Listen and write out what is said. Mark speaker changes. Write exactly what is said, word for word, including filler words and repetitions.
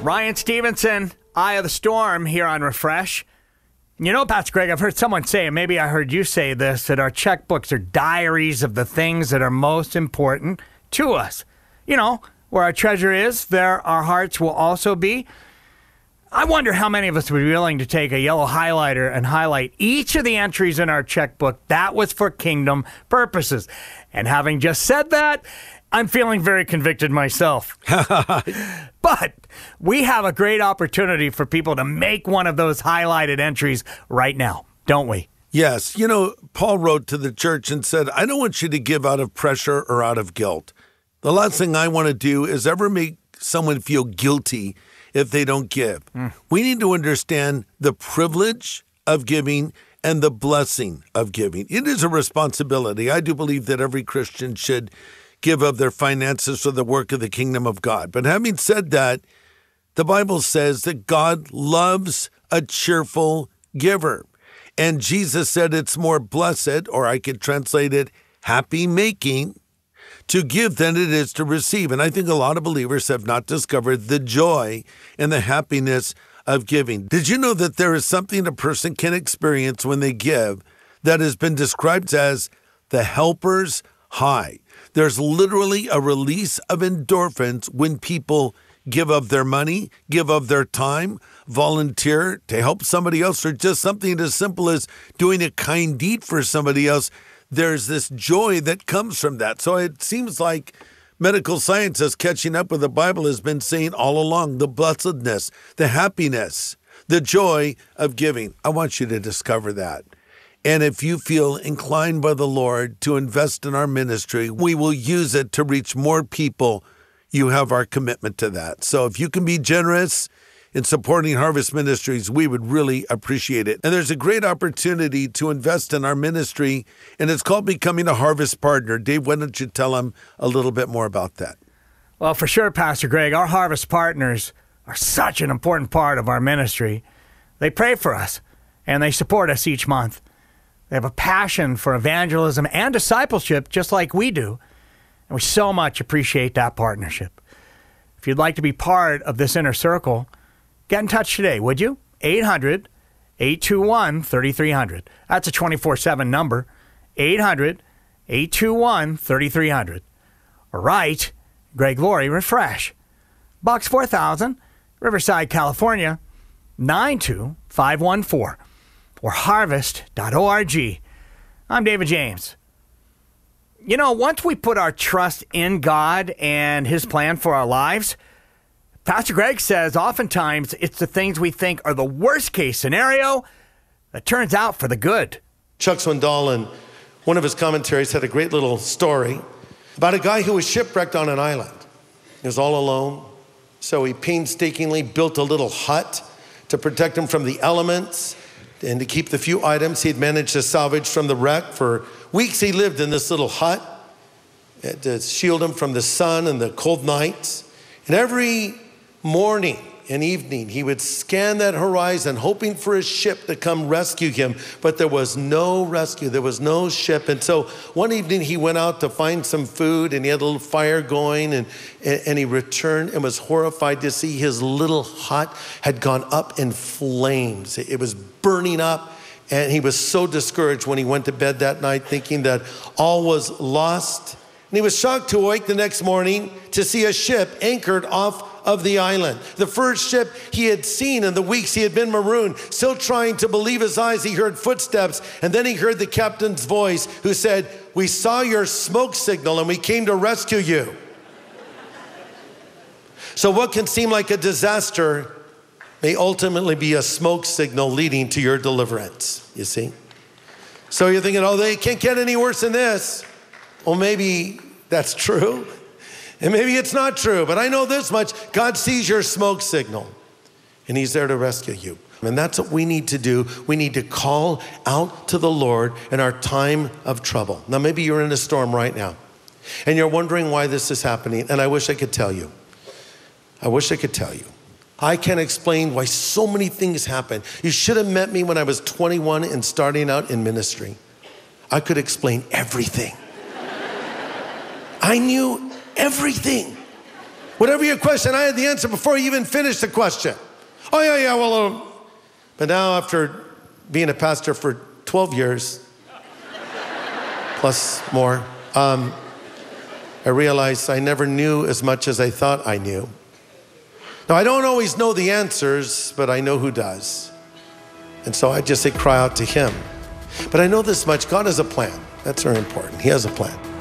Speaker 1: Ryan Stevenson, Eye of the Storm here on Refresh. You know, Pastor Greg, I've heard someone say, and maybe I heard you say this, that our checkbooks are diaries of the things that are most important to us. You know, where our treasure is, there our hearts will also be. I wonder how many of us would be willing to take a yellow highlighter and highlight each of the entries in our checkbook that was for kingdom purposes. And having just said that, I'm feeling very convicted myself. But we have a great opportunity for people to make one of those highlighted entries right now, don't we?
Speaker 2: Yes. You know, Paul wrote to the church and said, I don't want you to give out of pressure or out of guilt. The last thing I want to do is ever make someone feel guilty if they don't give. Mm. We need to understand the privilege of giving and the blessing of giving. It is a responsibility. I do believe that every Christian should give of their finances for the work of the kingdom of God. But having said that, the Bible says that God loves a cheerful giver. And Jesus said it's more blessed, or I could translate it, happy making, to give than it is to receive. And I think a lot of believers have not discovered the joy and the happiness of giving. Did you know that there is something a person can experience when they give that has been described as the helper's high? There's literally a release of endorphins when people give of their money, give of their time, volunteer to help somebody else, or just something as simple as doing a kind deed for somebody else. There's this joy that comes from that. So it seems like medical science is catching up with the Bible has been saying all along, the blessedness, the happiness, the joy of giving. I want you to discover that. And if you feel inclined by the Lord to invest in our ministry, we will use it to reach more people. You have our commitment to that. So if you can be generous in supporting Harvest Ministries, we would really appreciate it. And there's a great opportunity to invest in our ministry, and it's called Becoming a Harvest Partner. Dave, why don't you tell them a little bit more about that?
Speaker 1: Well, for sure, Pastor Greg, our Harvest Partners are such an important part of our ministry. They pray for us, and they support us each month. They have a passion for evangelism and discipleship just like we do, and we so much appreciate that partnership. If you'd like to be part of this inner circle, get in touch today, would you? eight hundred, eight two one, three three zero zero. That's a twenty-four seven number, eight hundred, eight two one, three three zero zero. Or write Greg Laurie, Refresh, Box four thousand, Riverside, California, nine two five one four. Or harvest dot org. I'm David James. You know, once we put our trust in God and His plan for our lives, Pastor Greg says oftentimes it's the things we think are the worst case scenario that turns out for the good.
Speaker 3: Chuck Swindoll, in one of his commentaries, had a great little story about a guy who was shipwrecked on an island. He was all alone, so he painstakingly built a little hut to protect him from the elements and to keep the few items he had managed to salvage from the wreck. For weeks he lived in this little hut to shield him from the sun and the cold nights. And every morning and evening he would scan that horizon hoping for a ship to come rescue him, but there was no rescue, there was no ship. And so one evening he went out to find some food, and he had a little fire going, and, and he returned and was horrified to see his little hut had gone up in flames. It was burning up, and he was so discouraged when he went to bed that night, thinking that all was lost. And he was shocked to awake the next morning to see a ship anchored off of the island. The first ship he had seen in the weeks he had been marooned. Still trying to believe his eyes, he heard footsteps, and then he heard the captain's voice who said, "We saw your smoke signal and we came to rescue you." So what can seem like a disaster may ultimately be a smoke signal leading to your deliverance, you see? So you're thinking, oh, they can't get any worse than this. Well, maybe that's true. And maybe it's not true, but I know this much. God sees your smoke signal, and He's there to rescue you. And that's what we need to do. We need to call out to the Lord in our time of trouble. Now, maybe you're in a storm right now, and you're wondering why this is happening, and I wish I could tell you. I wish I could tell you. I can't explain why so many things happen. You should have met me when I was twenty-one and starting out in ministry. I could explain everything. I knew everything. Whatever your question, I had the answer before you even finished the question. Oh, yeah, yeah, well, uh, but now after being a pastor for twelve years, plus more, um, I realized I never knew as much as I thought I knew. Now, I don't always know the answers, but I know who does. And so I just say, cry out to him. But I know this much, God has a plan. That's very important. He has a plan.